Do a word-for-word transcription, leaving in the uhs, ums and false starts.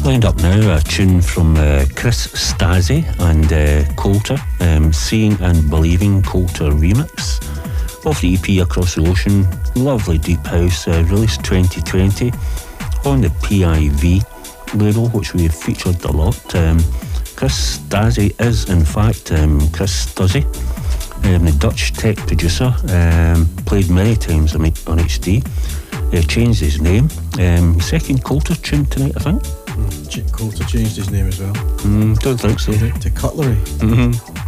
Lined up now a tune from uh, Chris Stasi and uh, Coulter, um, Seeing and Believing Coulter remix of the E P Across the Ocean. Lovely deep house, uh, released twenty twenty on the P I V label, which we've featured a lot. Um, Chris Stasi is in fact um, Chris Stuzzy, um, the Dutch tech producer, um, played many times on, on H D. Uh, changed his name. Um, second Coulter tune tonight, I think. Mm, Coulter changed his name as well. Mm, don't think so. To Cutlery. Mm-hmm.